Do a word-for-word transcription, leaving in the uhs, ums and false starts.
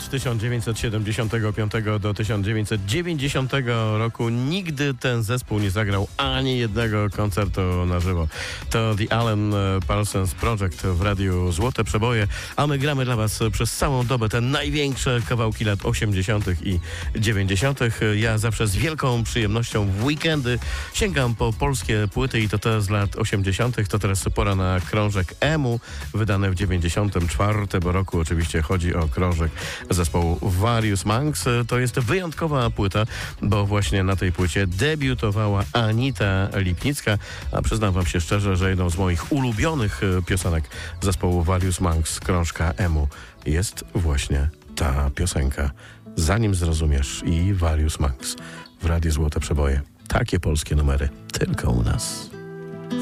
od tysiąc dziewięćset siedemdziesiątego piątego do tysiąc dziewięćset dziewięćdziesiątego roku nigdy ten zespół nie zagrał ani jednego koncertu na żywo. To The Alan Parsons Project w radiu Złote Przeboje, a my gramy dla was przez całą dobę te największe kawałki lat osiemdziesiątych i dziewięćdziesiątych. Ja zawsze z wielką przyjemnością w weekendy sięgam po polskie płyty i to te z lat osiemdziesiątych. To teraz pora na krążek Emu, wydany w dziewięćdziesiątym czwartym roku. Oczywiście chodzi o krążek zespołu Various Monks. To jest wyjątkowa płyta, bo właśnie na tej płycie debiutowała Anita Lipnicka, a przyznam wam się szczerze, że jedną z moich ulubionych piosenek zespołu Various Monks, krążka Emu, jest właśnie ta piosenka. Zanim zrozumiesz i Various Monks w Radiu Złote Przeboje. Takie polskie numery tylko u nas.